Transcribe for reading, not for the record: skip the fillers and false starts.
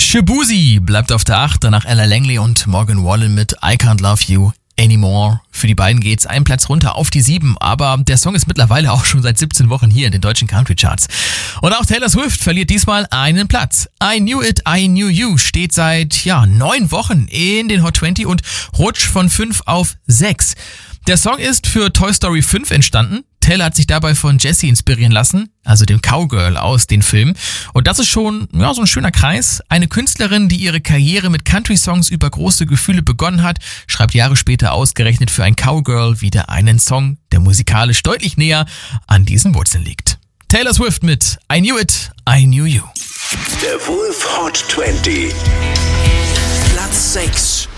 Shaboozey bleibt auf der 8, danach Ella Langley und Morgan Wallen mit I Can't Love You Anymore. Für die beiden geht's einen Platz runter auf die 7, aber der Song ist mittlerweile auch schon seit 17 Wochen hier in den deutschen Country Charts. Und auch Taylor Swift verliert diesmal einen Platz. I Knew It, I Knew You steht seit 9 Wochen in den Hot 20 und rutscht von 5 auf 6. Der Song ist für Toy Story 5 entstanden. Taylor hat sich dabei von Jessie inspirieren lassen, also dem Cowgirl aus den Filmen. Und das ist schon so ein schöner Kreis. Eine Künstlerin, die ihre Karriere mit Country-Songs über große Gefühle begonnen hat, schreibt Jahre später ausgerechnet für ein Cowgirl wieder einen Song, der musikalisch deutlich näher an diesen Wurzeln liegt. Taylor Swift mit I Knew It, I Knew You. Der Wolf Hot 20. Platz 6.